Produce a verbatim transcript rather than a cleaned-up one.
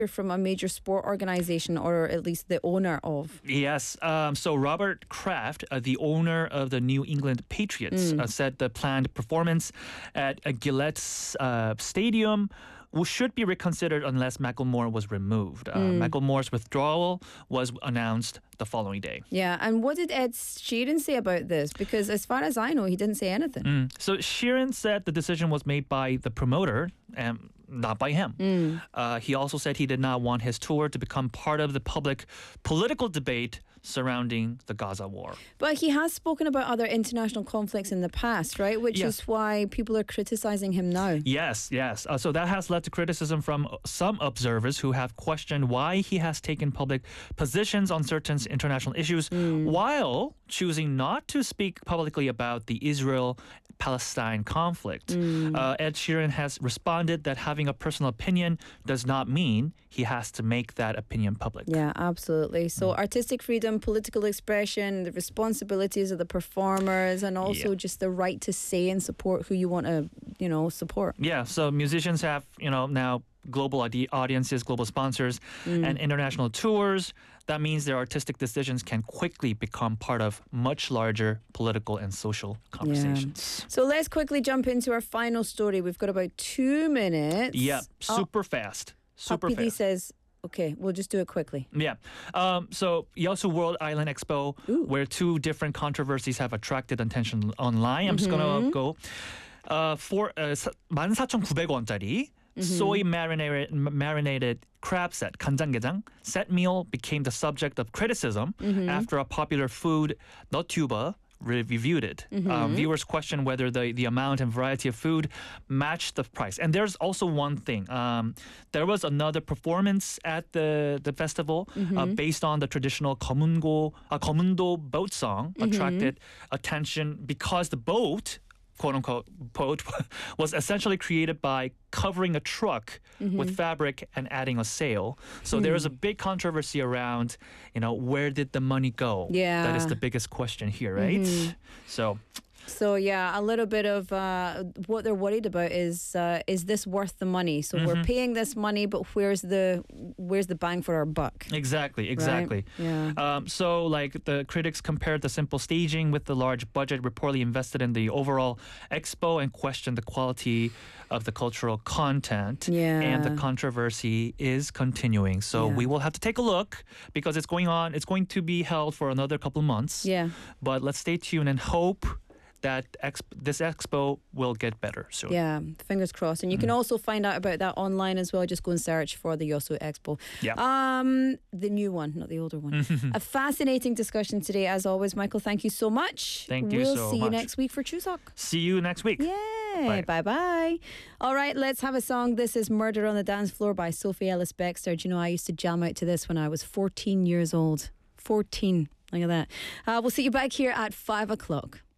from a major sport organization, or at least the owner of. Yes. Um, so Robert Kraft, uh, the owner of the New England Patriots, Mm. uh, said the planned performance at uh, Gillette uh, Stadium should be reconsidered unless Macklemore was removed. Uh, Mm. Macklemore's withdrawal was announced the following day. Yeah, and what did Ed Sheeran say about this? Because as far as I know, he didn't say anything. Mm. So Sheeran said the decision was made by the promoter and not by him. Mm. Uh, he also said he did not want his tour to become part of the public political debate surrounding the Gaza war. But he has spoken about other international conflicts in the past, right? Which Yeah. is why people are criticizing him now. Yes, yes. Uh, so that has led to criticism from some observers who have questioned why he has taken public positions on certain international issues while choosing not to speak publicly about the Israel-Palestine conflict. Uh, Ed Sheeran has responded that having a personal opinion does not mean he has to make that opinion public. Yeah, absolutely. So artistic freedom, political expression, the responsibilities of the performers, and also Yeah. just the right to say and support who you want to, you know, support. Yeah, so musicians have, you know, now global audi- audiences, global sponsors, and international tours. That means their artistic decisions can quickly become part of much larger political and social conversations. So let's quickly jump into our final story. We've got about two minutes. Yeah, Oh, super fast. Super P D fast. says, okay, we'll just do it quickly. Yeah. Um, so Yeosu World Island Expo, Ooh. where two different controversies have attracted attention online. I'm just going to go. Uh, for uh, 만 사천구백 원짜리 soy marinated, marinated crab set, 간장게장 set meal became the subject of criticism after a popular food, Nottuber, reviewed it. Um, viewers questioned whether the, the amount and variety of food matched the price. And there's also one thing. Um, there was another performance at the, the festival uh, based on the traditional 거문고, uh, 거문도 boat song, attracted attention because the boat, quote unquote, boat was essentially created by covering a truck with fabric and adding a sail. So there was a big controversy around, you know, where did the money go? Yeah. That is the biggest question here, right? So So yeah, a little bit of uh, what they're worried about is uh, is this worth the money? So we're paying this money, but where's the where's the bang for our buck? exactly, exactly. Yeah. Um, so like the critics compared the simple staging with the large budget reportedly invested in the overall expo and questioned the quality of the cultural content. Yeah. And the controversy is continuing. So Yeah. we will have to take a look because it's going on. It's going to be held for another couple of months. Yeah. But let's stay tuned and hope that exp- this expo will get better soon. Yeah, fingers crossed. And you can also find out about that online as well. Just go and search for the Yosu Expo. Yeah. Um, the new one, not the older one. A fascinating discussion today, as always. Michael, thank you so much. Thank you we'll so see you much. next week for Chuseok. See you next week. Yay. Bye. Bye-bye. All right, let's have a song. This is Murder on the Dance Floor by Sophie Ellis-Bextor. Do you know, I used to jam out to this when I was fourteen years old. fourteen. Look at that. Uh, we'll see you back here at five o'clock.